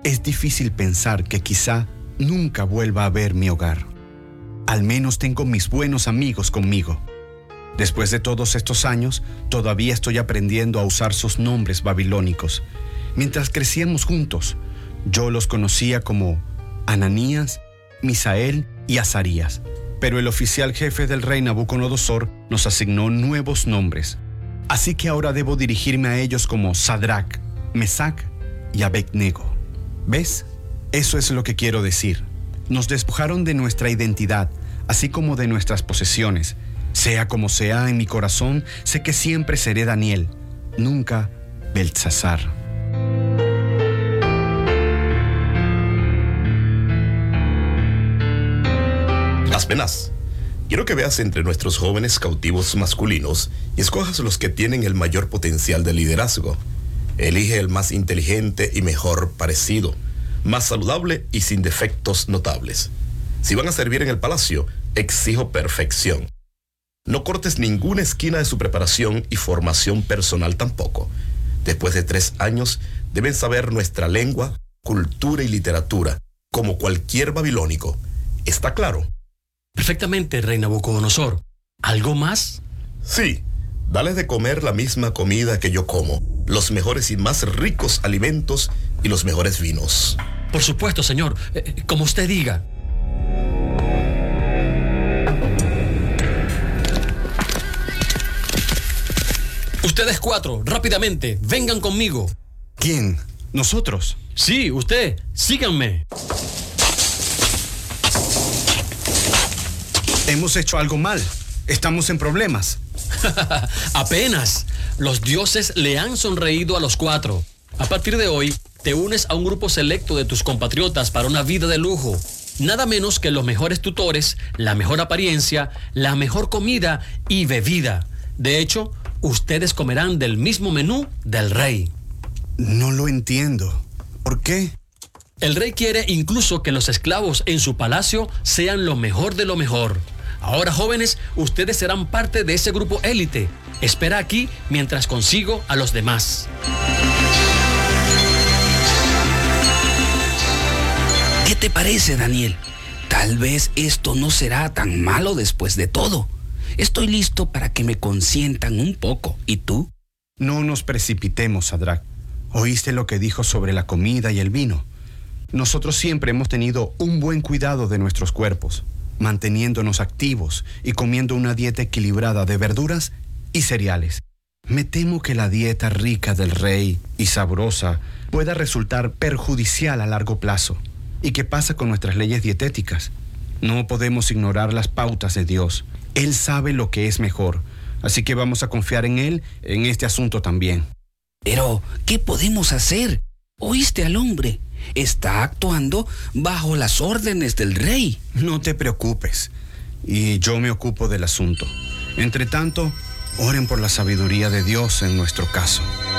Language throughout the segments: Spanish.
Es difícil pensar que quizá nunca vuelva a ver mi hogar. Al menos tengo mis buenos amigos conmigo. Después de todos estos años, todavía estoy aprendiendo a usar sus nombres babilónicos. Mientras crecíamos juntos, yo los conocía como Ananías, Misael y Azarías. Pero el oficial jefe del rey Nabucodonosor nos asignó nuevos nombres. Así que ahora debo dirigirme a ellos como Sadrac, Mesac y Abednego. ¿Ves? Eso es lo que quiero decir. Nos despojaron de nuestra identidad, así como de nuestras posesiones. Sea como sea, en mi corazón sé que siempre seré Daniel, nunca Beltsasar. Aspenaz, quiero que veas entre nuestros jóvenes cautivos masculinos y escojas los que tienen el mayor potencial de liderazgo. Elige el más inteligente y mejor parecido, más saludable y sin defectos notables. Si van a servir en el palacio, exijo perfección. No cortes ninguna esquina de su preparación y formación personal tampoco. Después de 3 años, deben saber nuestra lengua, cultura y literatura, como cualquier babilónico. ¿Está claro? Perfectamente, rey Nabucodonosor. ¿Algo más? Sí. Dales de comer la misma comida que yo como, los mejores y más ricos alimentos y los mejores vinos. Por supuesto, señor. Como usted diga. Ustedes 4, rápidamente, vengan conmigo. ¿Quién? ¿Nosotros? Sí, usted. Síganme. Hemos hecho algo mal. Estamos en problemas. Apenas. Los dioses le han sonreído a los 4. A partir de hoy, te unes a un grupo selecto de tus compatriotas para una vida de lujo. Nada menos que los mejores tutores, la mejor apariencia, la mejor comida y bebida. De hecho, ustedes comerán del mismo menú del rey. No lo entiendo. ¿Por qué? El rey quiere incluso que los esclavos en su palacio sean lo mejor de lo mejor. Ahora, jóvenes, ustedes serán parte de ese grupo élite. Espera aquí mientras consigo a los demás. ¿Qué te parece, Daniel? Tal vez esto no será tan malo después de todo. Estoy listo para que me consientan un poco. ¿Y tú? No nos precipitemos, Sadrac. ¿Oíste lo que dijo sobre la comida y el vino? Nosotros siempre hemos tenido un buen cuidado de nuestros cuerpos, manteniéndonos activos y comiendo una dieta equilibrada de verduras y cereales. Me temo que la dieta rica del rey y sabrosa pueda resultar perjudicial a largo plazo. ¿Y qué pasa con nuestras leyes dietéticas? No podemos ignorar las pautas de Dios. Él sabe lo que es mejor, así que vamos a confiar en Él en este asunto también. Pero, ¿qué podemos hacer? ¿Oíste al hombre? Está actuando bajo las órdenes del rey. No te preocupes, y yo me ocupo del asunto. Entre tanto, oren por la sabiduría de Dios en nuestro caso.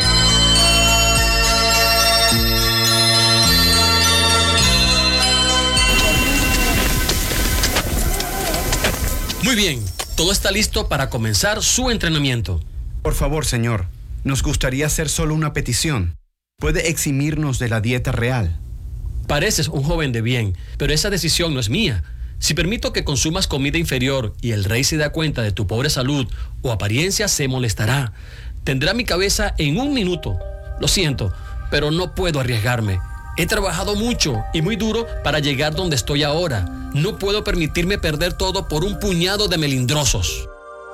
Muy bien, todo está listo para comenzar su entrenamiento. Por favor, señor, nos gustaría hacer solo una petición. ¿Puede eximirnos de la dieta real? Pareces un joven de bien, pero esa decisión no es mía. Si permito que consumas comida inferior y el rey se da cuenta de tu pobre salud o apariencia, se molestará. Tendrá mi cabeza en 1 minuto. Lo siento, pero no puedo arriesgarme. He trabajado mucho y muy duro para llegar donde estoy ahora. No puedo permitirme perder todo por un puñado de melindrosos.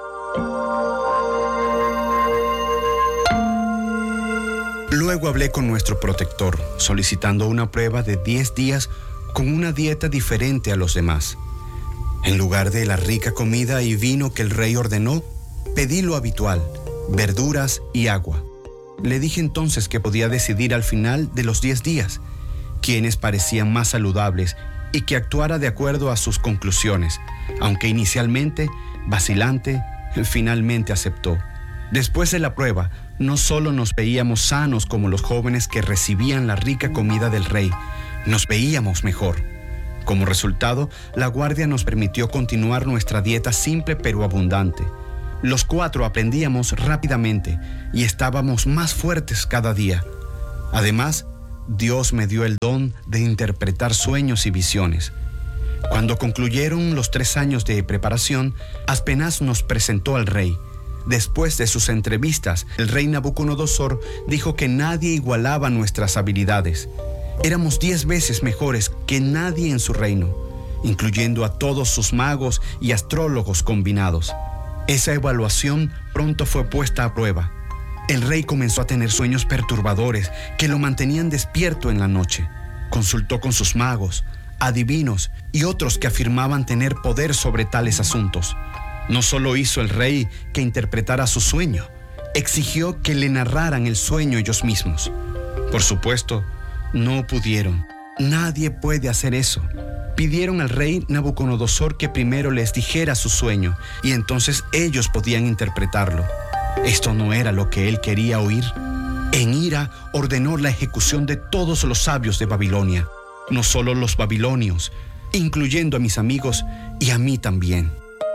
Luego hablé con nuestro protector, solicitando una prueba de 10 días con una dieta diferente a los demás. En lugar de la rica comida y vino que el rey ordenó, pedí lo habitual, verduras y agua. Le dije entonces que podía decidir al final de los 10 días quiénes parecían más saludables y que actuara de acuerdo a sus conclusiones, aunque inicialmente, vacilante, finalmente aceptó. Después de la prueba, no solo nos veíamos sanos como los jóvenes que recibían la rica comida del rey, nos veíamos mejor. Como resultado, la guardia nos permitió continuar nuestra dieta simple pero abundante. Los 4 aprendíamos rápidamente y estábamos más fuertes cada día. Además, Dios me dio el don de interpretar sueños y visiones. Cuando concluyeron los 3 años de preparación, Aspenaz nos presentó al rey. Después de sus entrevistas, el rey Nabucodonosor dijo que nadie igualaba nuestras habilidades. Éramos 10 veces mejores que nadie en su reino, incluyendo a todos sus magos y astrólogos combinados. Esa evaluación pronto fue puesta a prueba. El rey comenzó a tener sueños perturbadores que lo mantenían despierto en la noche. Consultó con sus magos, adivinos y otros que afirmaban tener poder sobre tales asuntos. No solo hizo el rey que interpretara su sueño, exigió que le narraran el sueño ellos mismos. Por supuesto, no pudieron. Nadie puede hacer eso. Pidieron al rey Nabucodonosor que primero les dijera su sueño y entonces ellos podían interpretarlo. Esto no era lo que él quería oír. En ira ordenó la ejecución de todos los sabios de Babilonia, no solo los babilonios, incluyendo a mis amigos y a mí también.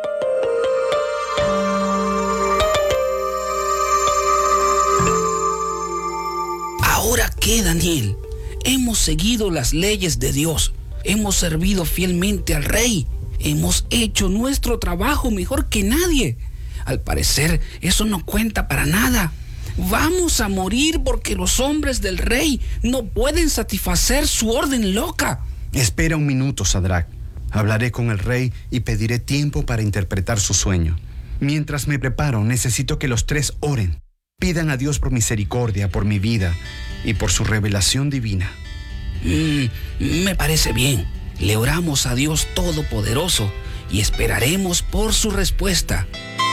¿Ahora qué, Daniel? Hemos seguido las leyes de Dios. Hemos servido fielmente al rey. Hemos hecho nuestro trabajo mejor que nadie. Al parecer, eso no cuenta para nada. Vamos a morir porque los hombres del rey no pueden satisfacer su orden loca. Espera un minuto, Sadrach. Hablaré con el rey y pediré tiempo para interpretar su sueño. Mientras me preparo, necesito que los 3 oren. Pidan a Dios por misericordia, por mi vida y por su revelación divina. Me parece bien. Le oramos a Dios Todopoderoso y esperaremos por su respuesta.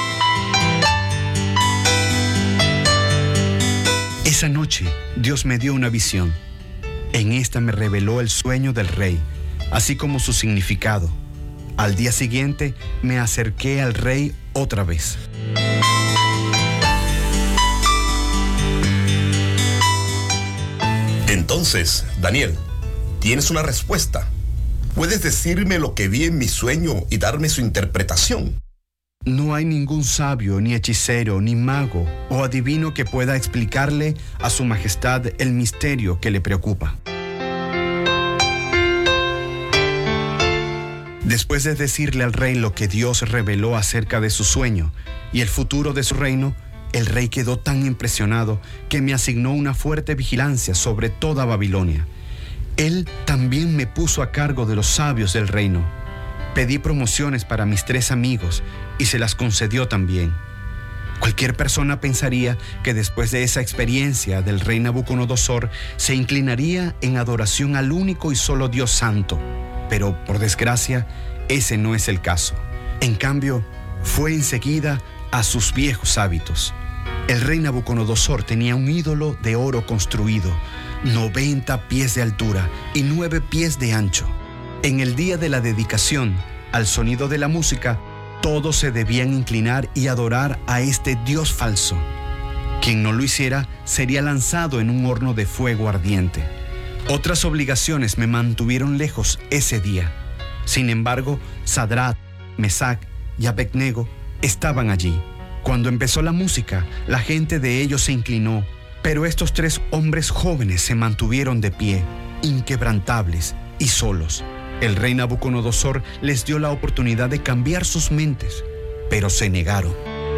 Esa noche, Dios me dio una visión. En esta me reveló el sueño del rey, así como su significado. Al día siguiente, me acerqué al rey otra vez. Entonces, Daniel, tienes una respuesta. ¿Puedes decirme lo que vi en mi sueño y darme su interpretación? No hay ningún sabio, ni hechicero, ni mago o adivino que pueda explicarle a su majestad el misterio que le preocupa. Después de decirle al rey lo que Dios reveló acerca de su sueño y el futuro de su reino, el rey quedó tan impresionado que me asignó una fuerte vigilancia sobre toda Babilonia. Él también me puso a cargo de los sabios del reino. Pedí promociones para mis 3 amigos y se las concedió también. Cualquier persona pensaría que después de esa experiencia del rey Nabucodonosor se inclinaría en adoración al único y solo Dios santo. Pero, por desgracia, ese no es el caso. En cambio, fue enseguida a sus viejos hábitos. El rey Nabucodonosor tenía un ídolo de oro construido, 90 pies de altura y 9 pies de ancho. En el día de la dedicación, al sonido de la música, todos se debían inclinar y adorar a este dios falso. Quien no lo hiciera sería lanzado en un horno de fuego ardiente. Otras obligaciones me mantuvieron lejos ese día. Sin embargo, Sadrach, Mesach y Abednego estaban allí. Cuando empezó la música, la gente de ellos se inclinó, pero estos 3 hombres jóvenes se mantuvieron de pie, inquebrantables y solos. El rey Nabucodonosor les dio la oportunidad de cambiar sus mentes, pero se negaron.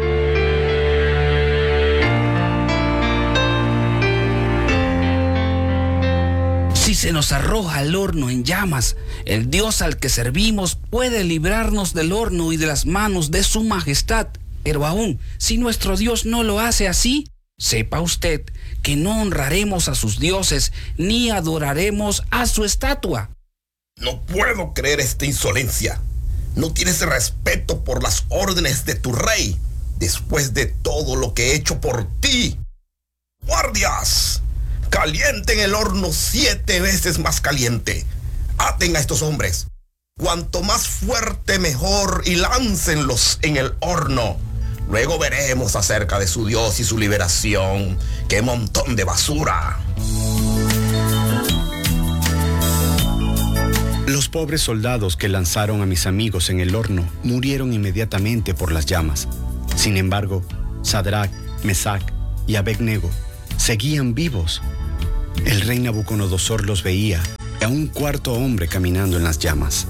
Si se nos arroja al horno en llamas, el Dios al que servimos puede librarnos del horno y de las manos de su majestad. Pero aún, si nuestro Dios no lo hace así, sepa usted que no honraremos a sus dioses ni adoraremos a su estatua. No puedo creer esta insolencia. No tienes respeto por las órdenes de tu rey, después de todo lo que he hecho por ti. ¡Guardias! Calienten el horno 7 veces más caliente. Aten a estos hombres. Cuanto más fuerte mejor y láncenlos en el horno. Luego veremos acerca de su Dios y su liberación. ¡Qué montón de basura! Los pobres soldados que lanzaron a mis amigos en el horno murieron inmediatamente por las llamas. Sin embargo, Sadrach, Mesach y Abednego seguían vivos. El rey Nabucodonosor los veía, y a un cuarto hombre caminando en las llamas.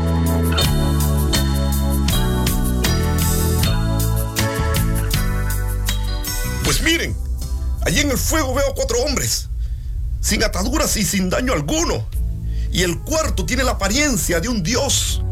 Pues miren, allí en el fuego veo 4 hombres, sin ataduras y sin daño alguno. Y el cuarto tiene la apariencia de un dios.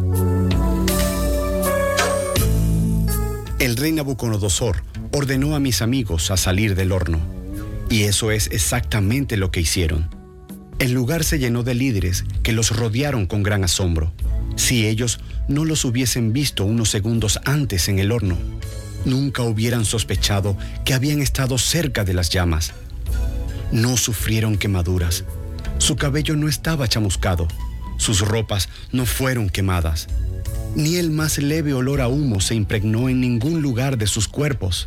El rey Nabucodonosor ordenó a mis amigos a salir del horno, y eso es exactamente lo que hicieron. El lugar se llenó de líderes que los rodearon con gran asombro. Si ellos no los hubiesen visto unos segundos antes en el horno, nunca hubieran sospechado que habían estado cerca de las llamas. No sufrieron quemaduras. Su cabello no estaba chamuscado. Sus ropas no fueron quemadas. Ni el más leve olor a humo se impregnó en ningún lugar de sus cuerpos.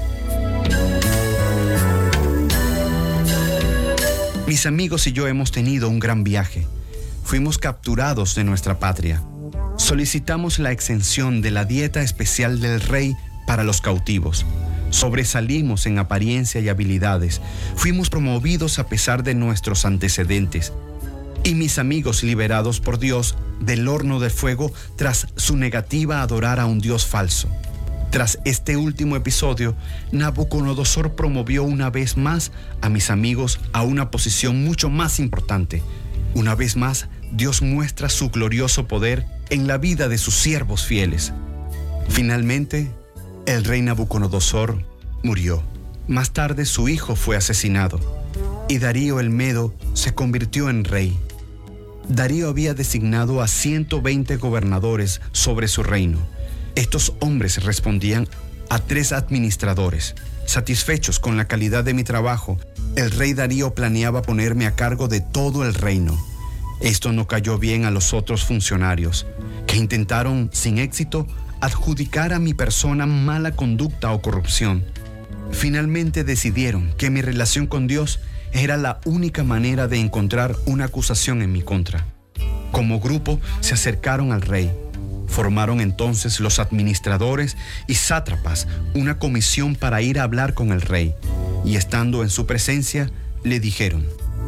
Mis amigos y yo hemos tenido un gran viaje. Fuimos capturados de nuestra patria. Solicitamos la exención de la dieta especial del rey para los cautivos. Sobresalimos en apariencia y habilidades. Fuimos promovidos a pesar de nuestros antecedentes. Y mis amigos liberados por Dios del horno de fuego tras su negativa a adorar a un Dios falso. Tras este último episodio, Nabucodonosor promovió una vez más a mis amigos a una posición mucho más importante. Una vez más, Dios muestra su glorioso poder en la vida de sus siervos fieles. Finalmente, el rey Nabucodonosor murió. Más tarde su hijo fue asesinado y Darío el Medo se convirtió en rey. Darío había designado a 120 gobernadores sobre su reino. Estos hombres respondían a 3 administradores. Satisfechos con la calidad de mi trabajo, el rey Darío planeaba ponerme a cargo de todo el reino. Esto no cayó bien a los otros funcionarios, que intentaron, sin éxito, adjudicar a mi persona mala conducta o corrupción. Finalmente decidieron que mi relación con Dios era la única manera de encontrar una acusación en mi contra. Como grupo se acercaron al rey. Formaron entonces los administradores y sátrapas una comisión para ir a hablar con el rey, y estando en su presencia, le dijeron: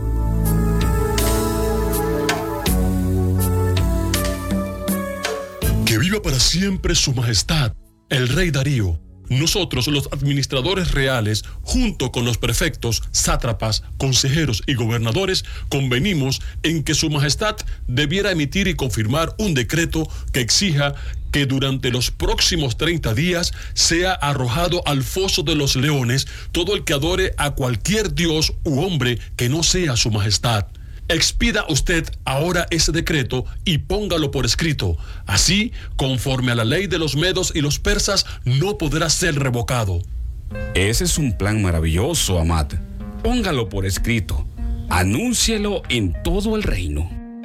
Que viva para siempre su majestad, el rey Darío. Nosotros, los administradores reales, junto con los prefectos, sátrapas, consejeros y gobernadores, convenimos en que su majestad debiera emitir y confirmar un decreto que exija que durante los próximos 30 días sea arrojado al foso de los leones todo el que adore a cualquier dios u hombre que no sea su majestad. Expida usted ahora ese decreto y póngalo por escrito. Así, conforme a la ley de los medos y los persas, no podrá ser revocado. Ese es un plan maravilloso, Amat. Póngalo por escrito. Anúncielo en todo el reino.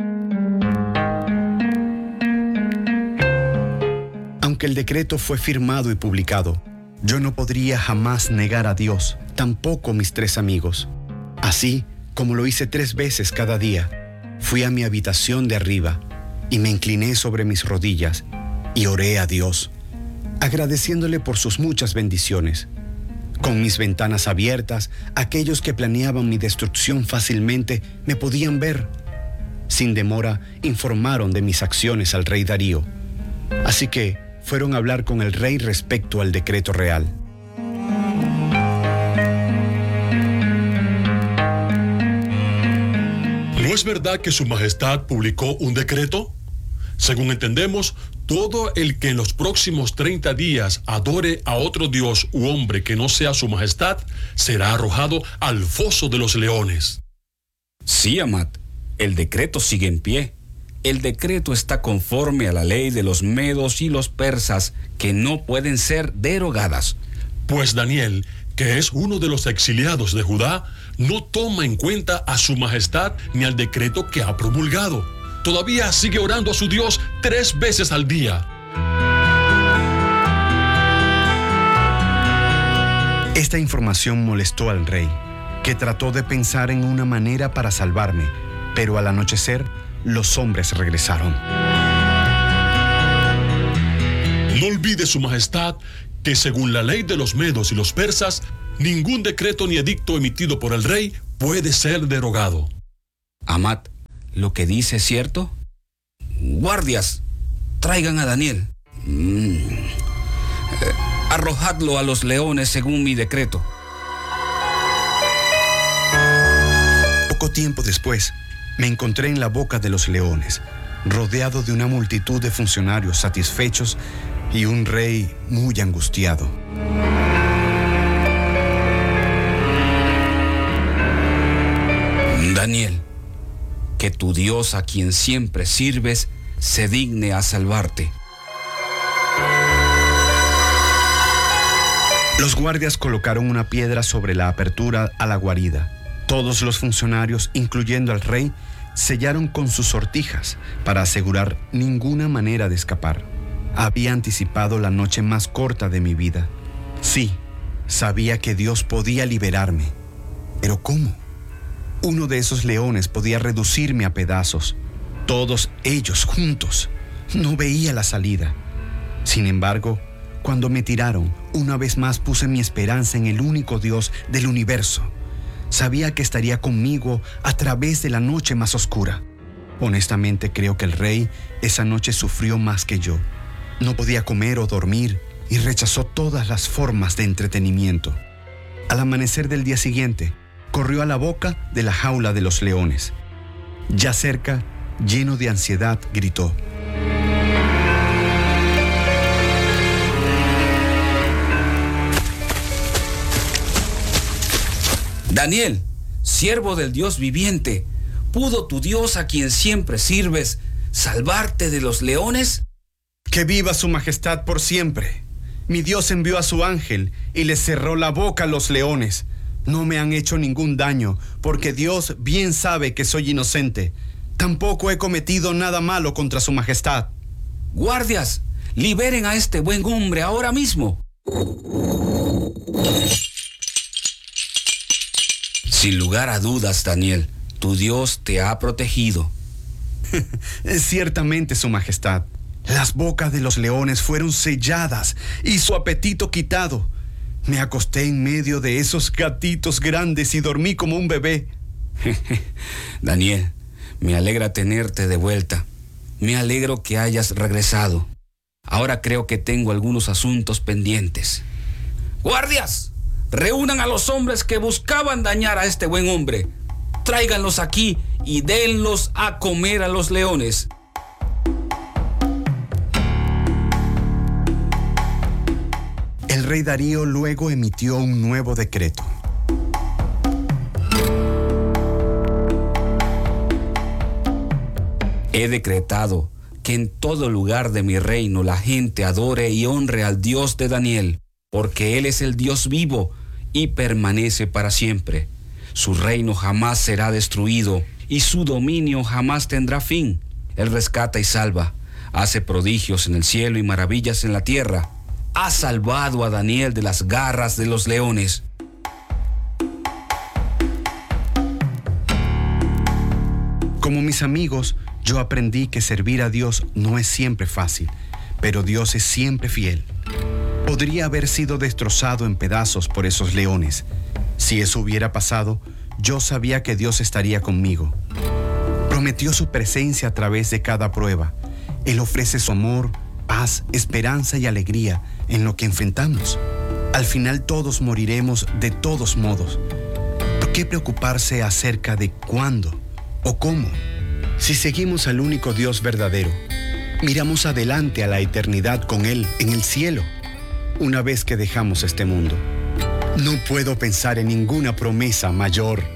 Aunque el decreto fue firmado y publicado, yo no podría jamás negar a Dios, tampoco mis 3 amigos. Así, como lo hice 3 veces cada día, fui a mi habitación de arriba y me incliné sobre mis rodillas y oré a Dios, agradeciéndole por sus muchas bendiciones. Con mis ventanas abiertas, aquellos que planeaban mi destrucción fácilmente me podían ver. Sin demora, informaron de mis acciones al rey Darío. Así que fueron a hablar con el rey respecto al decreto real. ¿No es verdad que su majestad publicó un decreto? Según entendemos, todo el que en los próximos 30 días adore a otro dios u hombre que no sea su majestad, será arrojado al foso de los leones. Sí, Amat, el decreto sigue en pie. El decreto está conforme a la ley de los medos y los persas, que no pueden ser derogadas. Pues Daniel, que es uno de los exiliados de Judá, no toma en cuenta a su majestad ni al decreto que ha promulgado. Todavía sigue orando a su Dios 3 veces al día. Esta información molestó al rey, que trató de pensar en una manera para salvarme, pero al anochecer, los hombres regresaron. No olvide su majestad que según la ley de los medos y los persas, ningún decreto ni edicto emitido por el rey puede ser derogado. Amat, ¿lo que dice es cierto? Guardias, traigan a Daniel. Arrojadlo a los leones según mi decreto. Poco tiempo después, me encontré en la boca de los leones, rodeado de una multitud de funcionarios satisfechos y un rey muy angustiado. Daniel, que tu Dios a quien siempre sirves se digne a salvarte. Los guardias colocaron una piedra sobre la apertura a la guarida. Todos los funcionarios, incluyendo al rey, sellaron con sus sortijas para asegurar ninguna manera de escapar. Había anticipado la noche más corta de mi vida. Sí, sabía que Dios podía liberarme. ¿Pero cómo? Uno de esos leones podía reducirme a pedazos. Todos ellos juntos. No veía la salida. Sin embargo, cuando me tiraron, una vez más puse mi esperanza en el único Dios del universo. Sabía que estaría conmigo a través de la noche más oscura. Honestamente creo que el rey esa noche sufrió más que yo. No podía comer o dormir y rechazó todas las formas de entretenimiento. Al amanecer del día siguiente, corrió a la boca de la jaula de los leones. Ya cerca, lleno de ansiedad, gritó: Daniel, siervo del Dios viviente, ¿pudo tu Dios a quien siempre sirves salvarte de los leones? Que viva su majestad por siempre. Mi Dios envió a su ángel y les cerró la boca a los leones. No me han hecho ningún daño, porque Dios bien sabe que soy inocente. Tampoco he cometido nada malo contra su majestad. Guardias, liberen a este buen hombre ahora mismo. Sin lugar a dudas, Daniel, tu Dios te ha protegido. Ciertamente, su majestad. Las bocas de los leones fueron selladas y su apetito quitado. Me acosté en medio de esos gatitos grandes y dormí como un bebé. Daniel, me alegra tenerte de vuelta. Me alegro que hayas regresado. Ahora creo que tengo algunos asuntos pendientes. ¡Guardias! Reúnan a los hombres que buscaban dañar a este buen hombre. Tráiganlos aquí y denlos a comer a los leones. El rey Darío luego emitió un nuevo decreto. He decretado que en todo lugar de mi reino la gente adore y honre al Dios de Daniel, porque Él es el Dios vivo y permanece para siempre. Su reino jamás será destruido y su dominio jamás tendrá fin. Él rescata y salva, hace prodigios en el cielo y maravillas en la tierra. Ha salvado a Daniel de las garras de los leones. Como mis amigos, yo aprendí que servir a Dios no es siempre fácil, pero Dios es siempre fiel. Podría haber sido destrozado en pedazos por esos leones. Si eso hubiera pasado, yo sabía que Dios estaría conmigo. Prometió su presencia a través de cada prueba. Él ofrece su amor, paz, esperanza y alegría en lo que enfrentamos. Al final todos moriremos de todos modos. ¿Por qué preocuparse acerca de cuándo o cómo? Si seguimos al único Dios verdadero, miramos adelante a la eternidad con Él en el cielo, una vez que dejamos este mundo. No puedo pensar en ninguna promesa mayor